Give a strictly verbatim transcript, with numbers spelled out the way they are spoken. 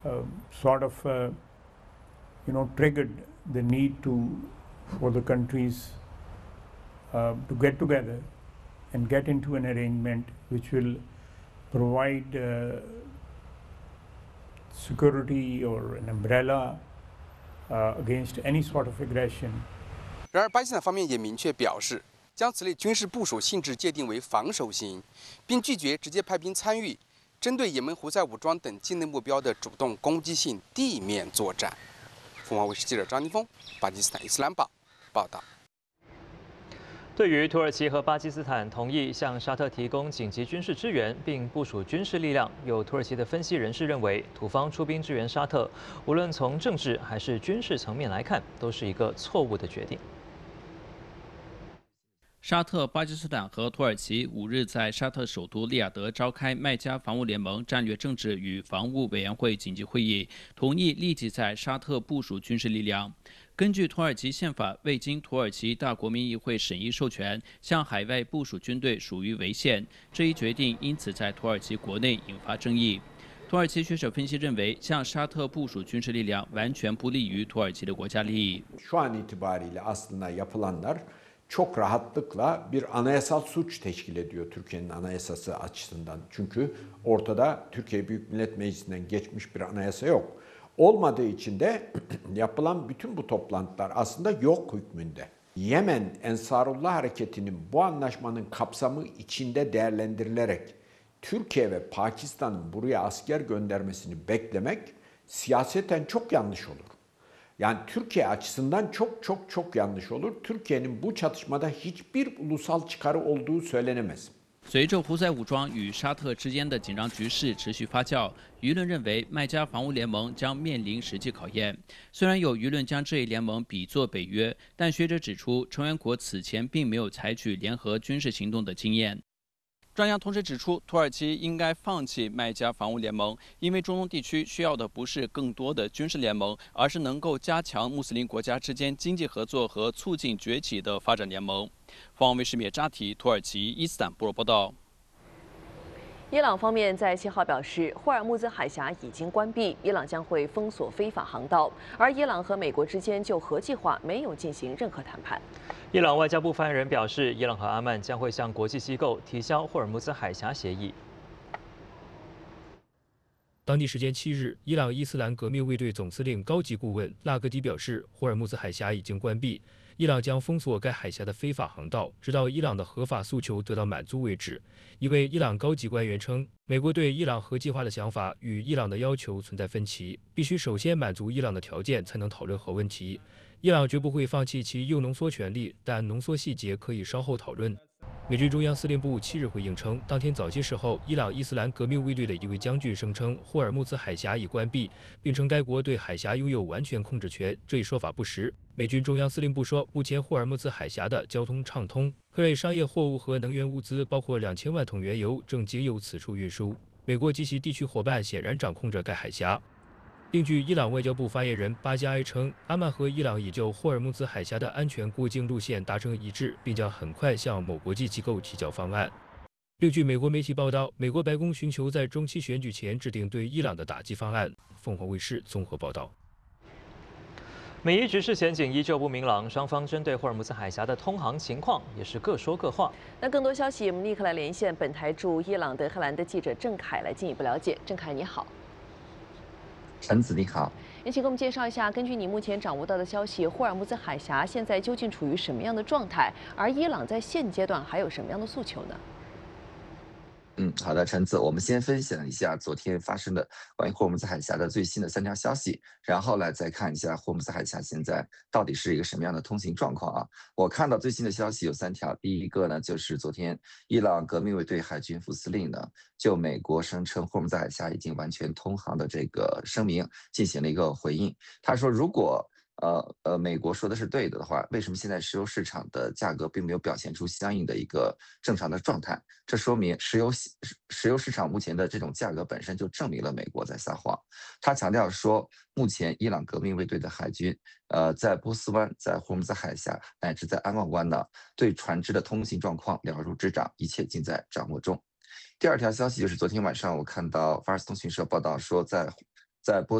uh, sort of uh, you know triggered the need to for the countries uh, to get together and get into an arrangement which will provide uh, security or an umbrella uh, against any sort of aggression. 然而，巴基斯坦方面也明确表示，将此类军事部署性质界定为防守型，并拒绝直接派兵参与针对也门胡塞武装等境内目标的主动攻击性地面作战。凤凰卫视记者张金峰，巴基斯坦伊斯兰堡报道。 对于土耳其和巴基斯坦同意向沙特提供紧急军事支援并部署军事力量，有土耳其的分析人士认为，土方出兵支援沙特，无论从政治还是军事层面来看，都是一个错误的决定。 沙特、巴基斯坦和土耳其五日在沙特首都利雅得召开麦加防务联盟战略政治与防务委员会紧急会议，同意立即在沙特部署军事力量。根据土耳其宪法，未经土耳其大国民议会审议授权，向海外部署军队属于违宪。这一决定因此在土耳其国内引发争议。土耳其学者分析认为，向沙特部署军事力量完全不利于土耳其的国家利益。 çok rahatlıkla bir anayasal suç teşkil ediyor Türkiye'nin anayasası açısından. Çünkü ortada Türkiye Büyük Millet Meclisi'nden geçmiş bir anayasa yok. Olmadığı için de yapılan bütün bu toplantılar aslında yok hükmünde. Yemen Ensarullah Hareketi'nin bu anlaşmanın kapsamı içinde değerlendirilerek Türkiye ve Pakistan'ın buraya asker göndermesini beklemek siyaseten çok yanlış olur. Yani Türkiye açısından çok çok çok yanlış olur. Türkiye'nin bu çatışmada hiçbir ulusal çıkarı olduğu söylenemez. 随着胡塞武装与沙特之间的紧张局势持续发酵，舆论认为麦加防务联盟将面临实际考验。虽然有舆论将这一联盟比作北约，但学者指出，成员国此前并没有采取联合军事行动的经验。 专家同时指出，土耳其应该放弃麦加防务联盟，因为中东地区需要的不是更多的军事联盟，而是能够加强穆斯林国家之间经济合作和促进崛起的发展联盟。凤凰卫视灭扎提土耳其伊斯坦布尔报道。 伊朗方面在七号表示，霍尔木兹海峡已经关闭，伊朗将会封锁非法航道，而伊朗和美国之间就核计划没有进行任何谈判。 伊朗外交部发言人表示，伊朗和阿曼将会向国际机构提交霍尔木兹海峡协议。 当地时间七日，伊朗伊斯兰革命卫队总司令高级顾问纳格迪表示，霍尔木兹海峡已经关闭，伊朗将封锁该海峡的非法航道，直到伊朗的合法诉求得到满足为止。一位伊朗高级官员称，美国对伊朗核计划的想法与伊朗的要求存在分歧，必须首先满足伊朗的条件，才能讨论核问题。 伊朗绝不会放弃其铀浓缩权利，但浓缩细节可以稍后讨论。美军中央司令部七日回应称，当天早些时候，伊朗伊斯兰革命卫队的一位将军声称霍尔木兹海峡已关闭，并称该国对海峡拥有完全控制权。这一说法不实。美军中央司令部说，目前霍尔木兹海峡的交通畅通，各类商业货物和能源物资，包括两千万桶原油，正经由此处运输。美国及其地区伙伴显然掌控着该海峡。 另据伊朗外交部发言人巴加埃称，阿曼和伊朗已就霍尔木兹海峡的安全过境路线达成一致，并将很快向某国际机构提交方案。另据美国媒体报道，美国白宫寻求在中期选举前制定对伊朗的打击方案。凤凰卫视综合报道。 美伊局势前景依旧不明朗，双方针对霍尔木兹海峡的通航情况也是各说各话。 那更多消息，我们立刻来连线本台驻伊朗德黑兰的记者郑凯来进一步了解。郑凯，你好。 陈子你好， 也请给我们介绍一下，根据你目前掌握到的消息，霍尔木兹海峡现在究竟处于什么样的状态？而伊朗在现阶段还有什么样的诉求呢？ 嗯，好的，陈子，我们先分享一下昨天发生的关于霍尔木兹海峡的最新的三条消息，然后来再看一下霍尔木兹海峡现在到底是一个什么样的通行状况啊？我看到最新的消息有三条，第一个呢就是昨天伊朗革命卫队海军副司令呢就美国声称霍尔木兹海峡已经完全通航的这个声明进行了一个回应，他说如果 呃呃，美国说的是对的的话，为什么现在石油市场的价格并没有表现出相应的一个正常的状态？这说明石油石油市场目前的这种价格本身就证明了美国在撒谎。他强调说，目前伊朗革命卫队的海军，呃，在波斯湾、在霍尔木兹海峡乃至在安旺湾呢，对船只的通行状况了如指掌，一切尽在掌握中。第二条消息就是昨天晚上我看到法尔斯通讯社报道说，在在波